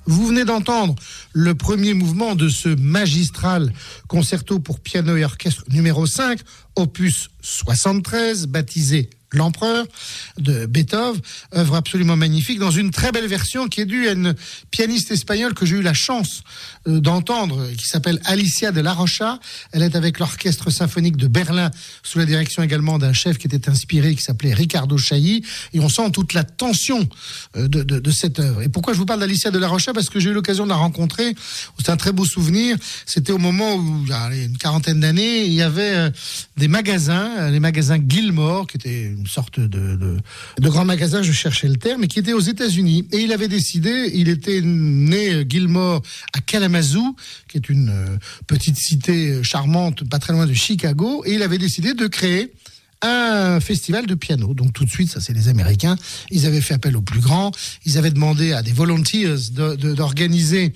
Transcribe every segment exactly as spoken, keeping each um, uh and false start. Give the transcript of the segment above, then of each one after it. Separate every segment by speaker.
Speaker 1: Vous venez d'entendre le premier mouvement de ce magistral concerto pour piano et orchestre numéro cinq, opus soixante-treize, baptisé L'Empereur de Beethoven, œuvre absolument magnifique, dans une très belle version qui est due à une pianiste espagnole que j'ai eu la chance euh, d'entendre, qui s'appelle Alicia de la Rocha. Elle est avec l'Orchestre Symphonique de Berlin, sous la direction également d'un chef qui était inspiré, qui s'appelait Riccardo Chailly, et on sent toute la tension euh, de, de, de cette œuvre. Et pourquoi je vous parle d'Alicia de la Rocha? Parce que j'ai eu l'occasion de la rencontrer, c'est un très beau souvenir, c'était au moment où, il y a une quarantaine d'années, il y avait euh, des magasins, les magasins Gilmore, qui étaient une sorte de, de, de grand magasin, je cherchais le terme, mais qui était aux États-Unis. Et il avait décidé, il était né Gilmore à Kalamazoo, qui est une euh, petite cité charmante, pas très loin de Chicago, et il avait décidé de créer un festival de piano. Donc tout de suite, ça c'est les Américains, ils avaient fait appel aux plus grands, ils avaient demandé à des volunteers de, de, d'organiser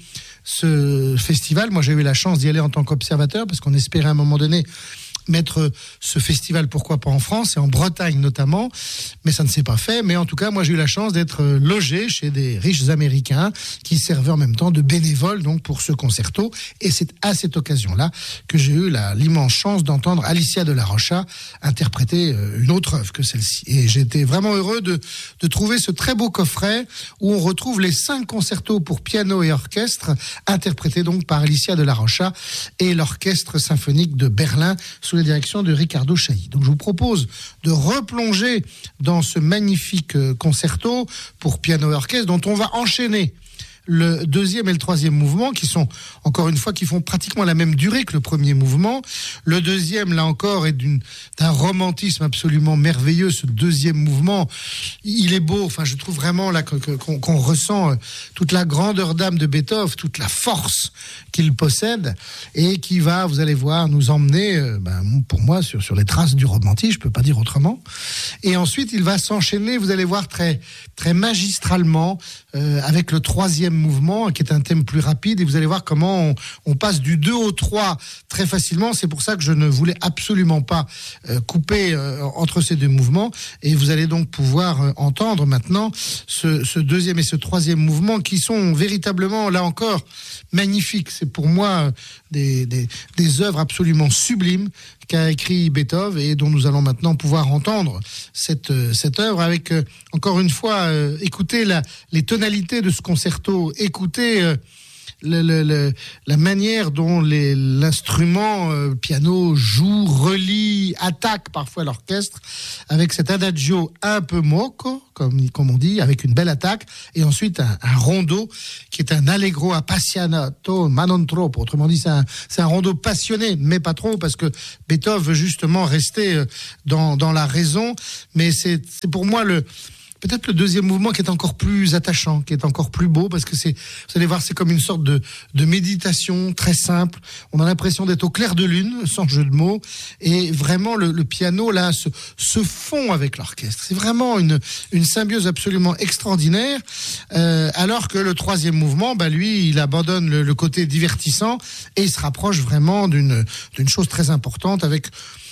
Speaker 1: ce festival. Moi j'ai eu la chance d'y aller en tant qu'observateur, parce qu'on espérait à un moment donné mettre ce festival, pourquoi pas en France et en Bretagne notamment, mais ça ne s'est pas fait. Mais en tout cas, moi j'ai eu la chance d'être logé chez des riches Américains qui servaient en même temps de bénévoles donc pour ce concerto, et c'est à cette occasion-là que j'ai eu la, l'immense chance d'entendre Alicia de la Rocha interpréter une autre œuvre que celle-ci. Et j'étais vraiment heureux de, de trouver ce très beau coffret où on retrouve les cinq concertos pour piano et orchestre interprétés donc par Alicia de la Rocha et l'Orchestre Symphonique de Berlin sous la direction de Riccardo Chailly. Donc je vous propose de replonger dans ce magnifique concerto pour piano et orchestre dont on va enchaîner le deuxième et le troisième mouvement, qui sont, encore une fois, qui font pratiquement la même durée que le premier mouvement. Le deuxième, là encore, est d'une, d'un romantisme absolument merveilleux. Ce deuxième mouvement, il est beau. Enfin, je trouve vraiment là que, que, qu'on, qu'on ressent toute la grandeur d'âme de Beethoven, toute la force qu'il possède, et qui va, vous allez voir, nous emmener, euh, ben, pour moi, sur, sur les traces du romantisme, je peux pas dire autrement. Et ensuite, il va s'enchaîner, vous allez voir, très, très magistralement, euh, avec le troisième mouvement, qui est un thème plus rapide, et vous allez voir comment on, on passe du deux au trois très facilement. C'est pour ça que je ne voulais absolument pas euh, couper euh, entre ces deux mouvements, et vous allez donc pouvoir euh, entendre maintenant ce, ce deuxième et ce troisième mouvement qui sont véritablement, là encore, magnifiques. C'est pour moi euh, des, des, des œuvres absolument sublimes qu'a écrit Beethoven, et dont nous allons maintenant pouvoir entendre cette, cette œuvre avec, euh, encore une fois, euh, écouter la, les tonalités de ce concerto, écouter euh, le, le, le, la manière dont les, l'instrument euh, piano joue, relie, attaque parfois l'orchestre, avec cet adagio un peu moco, comme, comme on dit, avec une belle attaque, et ensuite un, un rondo qui est un allegro appassionato ma non troppo. Autrement dit, c'est un, c'est un rondo passionné, mais pas trop, parce que Beethoven veut justement rester dans, dans la raison. Mais c'est, c'est pour moi le... peut-être le deuxième mouvement qui est encore plus attachant, qui est encore plus beau, parce que c'est, vous allez voir, c'est comme une sorte de, de méditation très simple. On a l'impression d'être au clair de lune, sans jeu de mots, et vraiment le, le piano là se, se fond avec l'orchestre. C'est vraiment une, une symbiose absolument extraordinaire. Euh, alors que le troisième mouvement, bah lui, il abandonne le, le côté divertissant et il se rapproche vraiment d'une, d'une chose très importante avec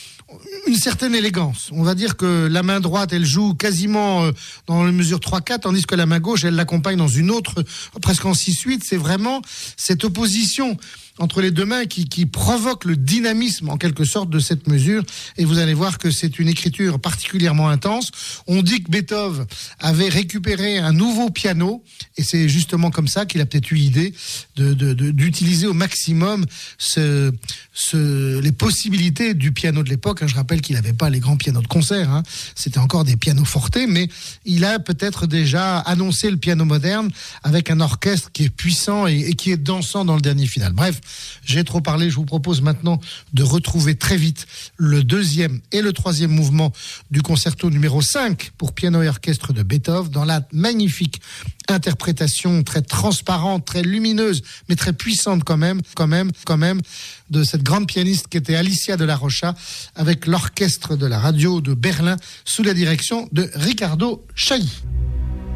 Speaker 1: une certaine élégance. On va dire que la main droite, elle joue quasiment euh, dans les mesures trois quatre, tandis que la main gauche, elle l'accompagne dans une autre, presque en six huit. C'est vraiment cette opposition entre les deux mains qui, qui provoque le dynamisme, en quelque sorte, de cette mesure. Et vous allez voir que c'est une écriture particulièrement intense. On dit que Beethoven avait récupéré un nouveau piano, et c'est justement comme ça qu'il a peut-être eu l'idée de, de, de, d'utiliser au maximum ce, ce, les possibilités du piano de l'époque. Je rappelle qu'il n'avait pas les grands pianos de concert, hein. C'était encore des pianos fortés, mais il a peut-être déjà annoncé le piano moderne avec un orchestre qui est puissant et, et qui est dansant dans le dernier final. Bref, j'ai trop parlé, je vous propose maintenant de retrouver très vite le deuxième et le troisième mouvement du concerto numéro cinq pour piano et orchestre de Beethoven, dans la magnifique interprétation très transparente, très lumineuse, mais très puissante quand même, quand même, quand même, de cette grande pianiste qui était Alicia de la Rocha, avec l'orchestre de la radio de Berlin, sous la direction de Riccardo Chailly.